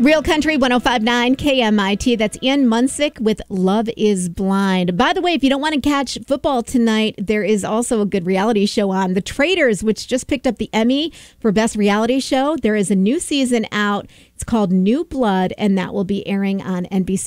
Real Country 105.9 KMIT. That's Ian Munsick with Love is Blind. By the way, if you don't want to catch football tonight, there is also a good reality show on. The Traitors, which just picked up the Emmy for Best Reality Show. There is a new season out. It's called New Blood, and that will be airing on NBC